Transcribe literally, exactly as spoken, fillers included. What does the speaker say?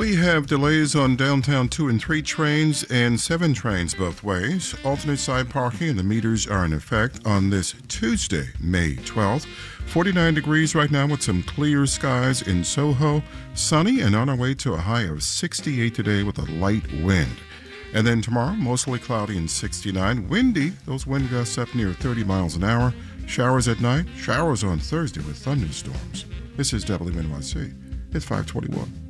We have delays on downtown two and three trains and seven trains both ways. Alternate side parking and the meters are in effect on this Tuesday, May twelfth. forty-nine degrees right now with some clear skies in Soho. Sunny and on our way to a high of sixty-eight today with a light wind. And then tomorrow, mostly cloudy and sixty-nine. Windy, those wind gusts up near thirty miles an hour. Showers at night, showers on Thursday with thunderstorms. This is W N Y C. It's five twenty-one.